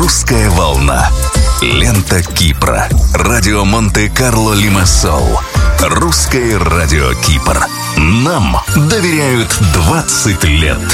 «Русская волна». Лента Кипра. Радио Монте-Карло Лимассол. Русское радио Кипр. Нам доверяют 20 лет.